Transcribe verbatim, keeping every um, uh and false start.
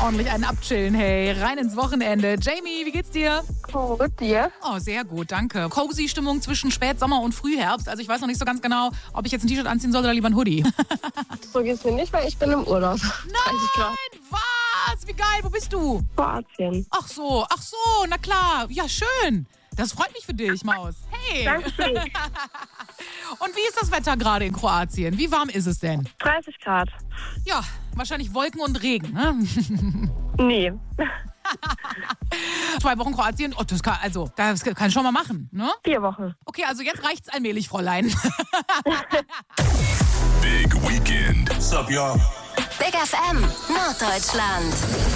ordentlich einen abchillen, hey. Rein ins Wochenende. Jamie, wie geht's dir? Gut, dir? Oh, sehr gut, danke. Cozy Stimmung zwischen Spätsommer und Frühherbst. Also ich weiß noch nicht so ganz genau, ob ich jetzt ein T-Shirt anziehen soll oder lieber ein Hoodie. So geht's mir nicht, weil ich bin im Urlaub. dreißig Grad. Nein, was? Wie geil, wo bist du? Kroatien. Ach so, ach so, na klar. Ja, schön. Das freut mich für dich, Maus. Hey. Dankeschön. Und wie ist das Wetter gerade in Kroatien? Wie warm ist es denn? dreißig Grad. Ja, wahrscheinlich Wolken und Regen, ne? Nee. Zwei Wochen Kroatien, oh, das kann, also, das kann ich schon mal machen, ne? Vier Wochen. Okay, also jetzt reicht's allmählich, Fräulein. Big Weekend. What's up, y'all? Big F M, Norddeutschland.